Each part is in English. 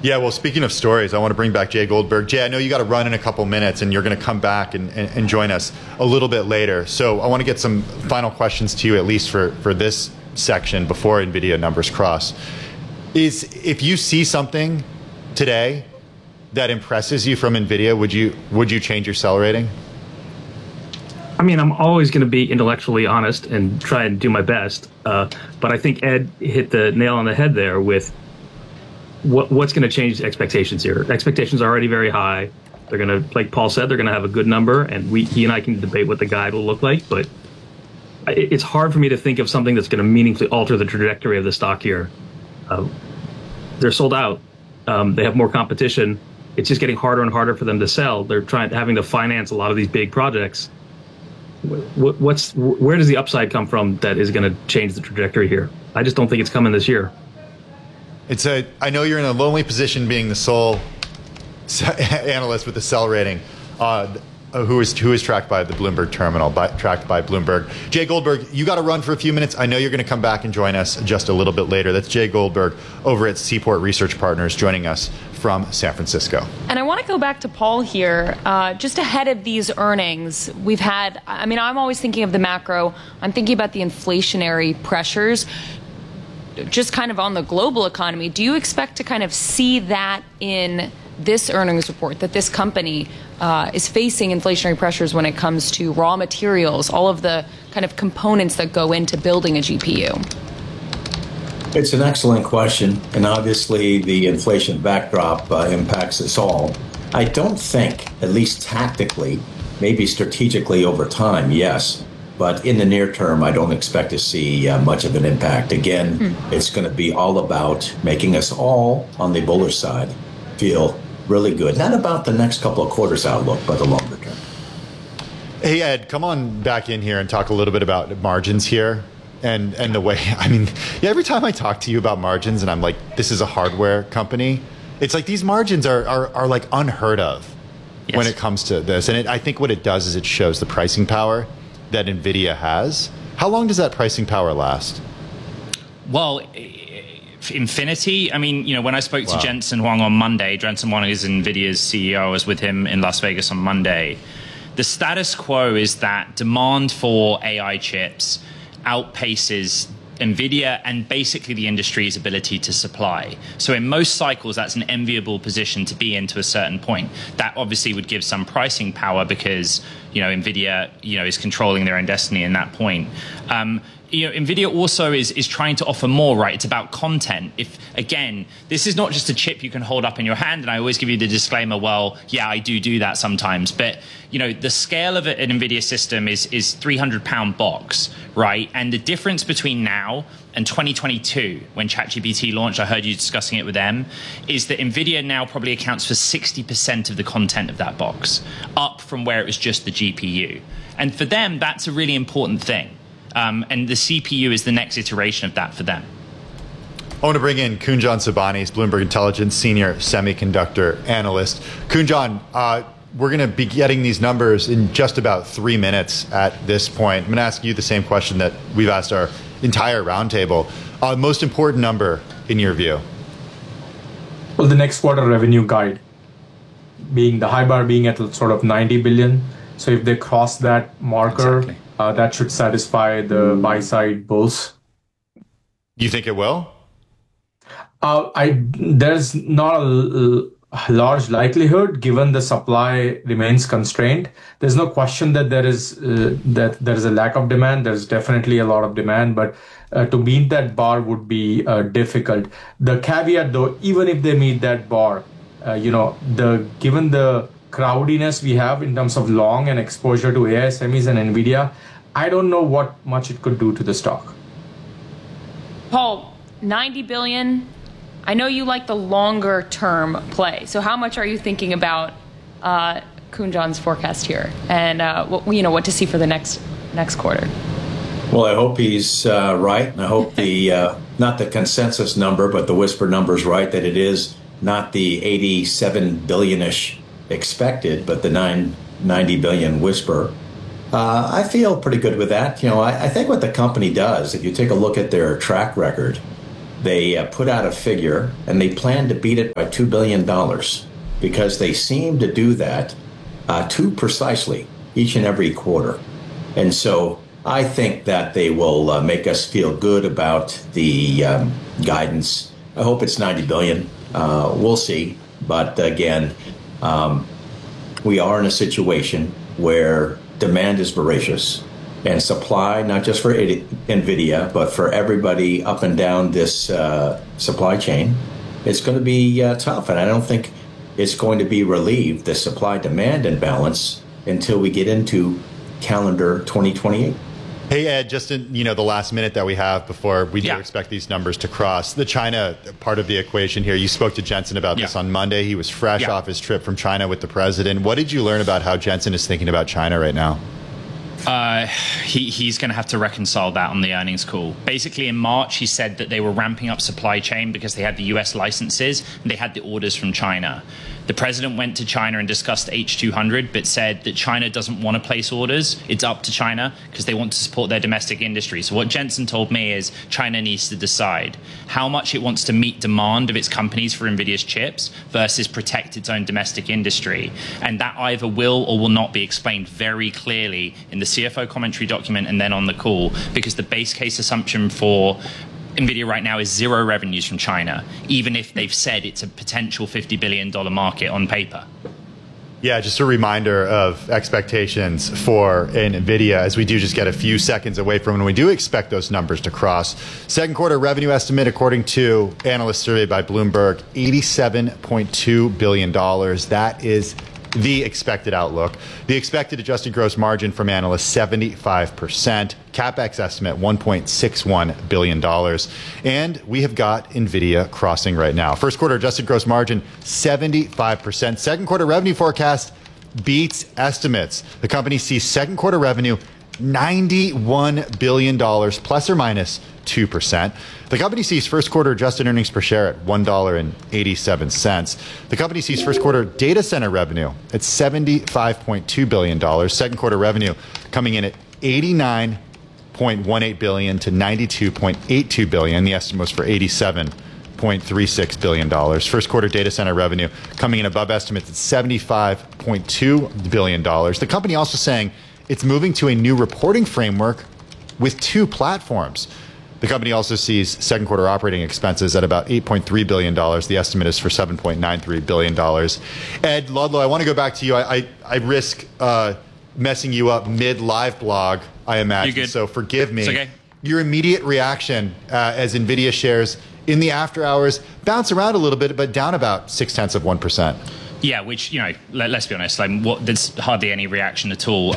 Yeah, well, speaking of stories, I want to bring back Jay Goldberg. Jay, I know you got to run in a couple minutes, and you're going to come back and join us a little bit later. So I want to get some final questions to you, at least for this section before NVIDIA numbers cross. Is if you see something today that impresses you from NVIDIA, would you change your sell rating? I mean, I'm always going to be intellectually honest and try and do my best. But I think Ed hit the nail on the head there with what's going to change expectations here. Expectations are already very high. They're going to, like Paul said, they're going to have a good number, and he and I can debate what the guide will look like. But it's hard for me to think of something that's going to meaningfully alter the trajectory of the stock here. They're sold out. They have more competition. It's just getting harder and harder for them to sell. They're having to finance a lot of these big projects. Where does the upside come from that is going to change the trajectory here? I just don't think it's coming this year. I know you're in a lonely position being the sole analyst with the sell rating, who is tracked by the Bloomberg terminal, tracked by Bloomberg. Jay Goldberg, you got to run for a few minutes. I know you're going to come back and join us just a little bit later. That's Jay Goldberg over at Seaport Research Partners joining us from San Francisco. And I want to go back to Paul here. Just ahead of these earnings, we've had, I mean, I'm always thinking of the macro. I'm thinking about the inflationary pressures just kind of on the global economy. Do you expect to kind of see that in this earnings report, that this company is facing inflationary pressures when it comes to raw materials, all of the kind of components that go into building a GPU? It's an excellent question, and obviously the inflation backdrop impacts us all. I don't think, at least tactically, maybe strategically over time, yes, but in the near term, I don't expect to see much of an impact. Again, it's going to be all about making us all on the bullish side feel really good. Not about the next couple of quarters outlook, but the longer term. Hey, Ed, come on back in here and talk a little bit about margins here. And the way, I mean, yeah, every time I talk to you about margins and I'm like, this is a hardware company, it's like these margins are like unheard of when it comes to this. And I think what it does is it shows the pricing power that NVIDIA has. How long does that pricing power last? Well, infinity. I mean, you know, when I spoke to Jensen Huang on Monday, Jensen Huang is NVIDIA's CEO. I was with him in Las Vegas on Monday. The status quo is that demand for AI chips outpaces NVIDIA and basically the industry's ability to supply. So in most cycles, that's an enviable position to be in to a certain point. That obviously would give some pricing power because, you know, NVIDIA, you know, is controlling their own destiny in that point. You know, NVIDIA also is trying to offer more, right? It's about content. If, again, this is not just a chip you can hold up in your hand, and I always give you the disclaimer, well, yeah, I do that sometimes. But, you know, the scale of an NVIDIA system is 300-pound box, right? And the difference between now and 2022, when ChatGPT launched, I heard you discussing it with them, is that NVIDIA now probably accounts for 60% of the content of that box, up from where it was just the GPU. And for them, that's a really important thing. And the CPU is the next iteration of that for them. I want to bring in Kunjan Sobhani, Bloomberg Intelligence Senior Semiconductor Analyst. Kunjan, we're going to be getting these numbers in just about 3 minutes at this point. I'm going to ask you the same question that we've asked our entire roundtable. Most important number in your view? Well, the next quarter revenue guide, being the high bar being at sort of 90 billion. So if they cross that marker, exactly. That should satisfy the buy-side bulls. You think it will? There's not a large likelihood, given the supply remains constrained. There's no question that there is a lack of demand. There's definitely a lot of demand, but to meet that bar would be difficult. The caveat, though, even if they meet that bar, given the crowdiness we have in terms of long and exposure to AI semis and NVIDIA, I don't know what much it could do to the stock. Paul, 90 billion. I know you like the longer term play. So how much are you thinking about Kunjan's forecast here and what to see for the next quarter? Well, I hope he's right. And I hope the not the consensus number, but the whisper number is right, that it is not the 87 billion-ish expected, but the 90 billion whisper. I feel pretty good with that. You know, I think what the company does, if you take a look at their track record, They put out a figure, and they plan to beat it by $2 billion because they seem to do that too precisely each and every quarter. And so I think that they will make us feel good about the guidance. I hope it's 90 billion. We'll see. But again, we are in a situation where demand is voracious and supply, not just for NVIDIA, but for everybody up and down this supply chain, it's going to be tough. And I don't think it's going to be relieved, the supply-demand imbalance, until we get into calendar 2028. Hey, Ed, just in the last minute that we have before we do expect these numbers to cross, the China part of the equation here, you spoke to Jensen about this on Monday. He was fresh off his trip from China with the president. What did you learn about how Jensen is thinking about China right now? He's going to have to reconcile that on the earnings call. Basically, in March, he said that they were ramping up supply chain because they had the US licenses and they had the orders from China. The president went to China and discussed H200, but said that China doesn't want to place orders. It's up to China because they want to support their domestic industry. So what Jensen told me is China needs to decide how much it wants to meet demand of its companies for NVIDIA's chips versus protect its own domestic industry. And that either will or will not be explained very clearly in the CFO commentary document and then on the call, because the base case assumption for NVIDIA right now is zero revenues from China, even if they've said it's a potential $50 billion market on paper. Yeah, just a reminder of expectations for NVIDIA as we do just get a few seconds away from when we do expect those numbers to cross. Second quarter revenue estimate, according to analyst survey by Bloomberg, $87.2 billion. That is the expected outlook. The expected adjusted gross margin from analysts, 75%. CapEx estimate, $1.61 billion. And we have got NVIDIA crossing right now. First quarter adjusted gross margin, 75%. Second quarter revenue forecast beats estimates. The company sees second quarter revenue, $91 billion, plus or minus 2%. The company sees first quarter adjusted earnings per share at $1.87. The company sees first quarter data center revenue at $75.2 billion. Second quarter revenue coming in at $89.18 billion to $92.82 billion. The estimate was for $87.36 billion. First quarter data center revenue coming in above estimates at $75.2 billion. The company also saying it's moving to a new reporting framework with two platforms. The company also sees second quarter operating expenses at about $8.3 billion. The estimate is for $7.93 billion. Ed Ludlow, I want to go back to you. I risk messing you up mid-live blog, I imagine. You're good. So forgive me. It's okay. Your immediate reaction as NVIDIA shares in the after hours bounce around a little bit, but down about 0.6%. Yeah, which, let's be honest, there's hardly any reaction at all.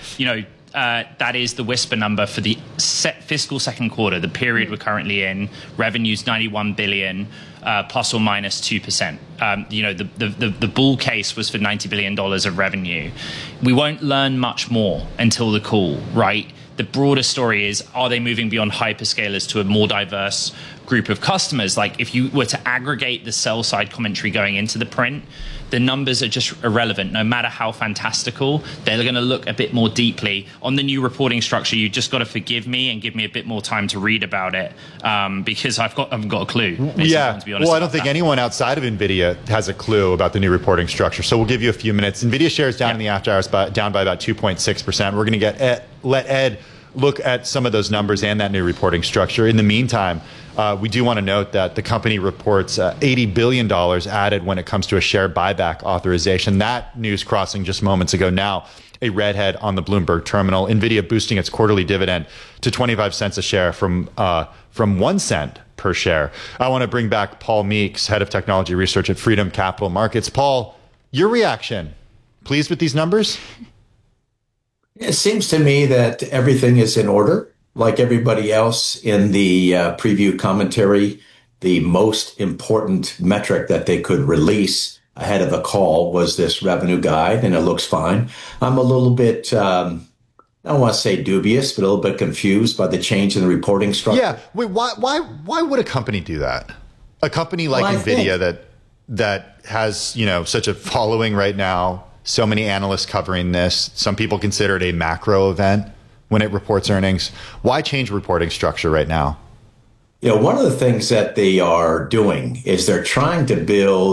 That is the whisper number for the fiscal second quarter, the period we're currently in. Revenues $91 billion, plus or minus 2%. The bull case was for $90 billion of revenue. We won't learn much more until the call, right? The broader story is, are they moving beyond hyperscalers to a more diverse group of customers? Like, if you were to aggregate the sell side commentary going into the print, the numbers are just irrelevant. No matter how fantastical, they're going to look a bit more deeply on the new reporting structure. You just got to forgive me and give me a bit more time to read about it, because I haven't got a clue. Yeah. Well, I don't think anyone outside of NVIDIA has a clue about the new reporting structure. So we'll give you a few minutes. NVIDIA shares down in the after hours, down by about 2.6%. We're going to let Ed look at some of those numbers and that new reporting structure. In the meantime, we do want to note that the company reports $80 billion added when it comes to a share buyback authorization. That news crossing just moments ago now, a redhead on the Bloomberg terminal. NVIDIA boosting its quarterly dividend to 25 cents a share from 1 cent per share. I want to bring back Paul Meeks, head of technology research at Freedom Capital Markets. Paul, your reaction? Pleased with these numbers? It seems to me that everything is in order. Like everybody else in the preview commentary, the most important metric that they could release ahead of the call was this revenue guide, and it looks fine. I'm a little bit, I don't want to say dubious, but a little bit confused by the change in the reporting structure. Yeah. Wait, why would a company do that? A company like NVIDIA that has, such a following right now, so many analysts covering this. Some people consider it a macro event when it reports earnings. Why change reporting structure right now? one of the things that they are doing is they're trying to build